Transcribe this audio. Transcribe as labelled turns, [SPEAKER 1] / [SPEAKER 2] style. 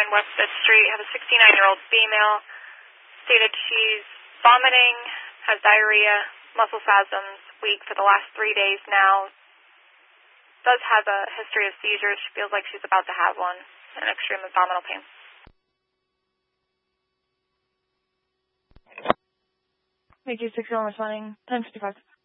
[SPEAKER 1] West 5th Street. Have a 69-year-old female. Stated she's vomiting, has diarrhea, muscle spasms, weak for the last 3 days now. Does have a history of seizures. She feels like she's about to have one, and extreme abdominal pain.
[SPEAKER 2] Make 61 responding, 1055.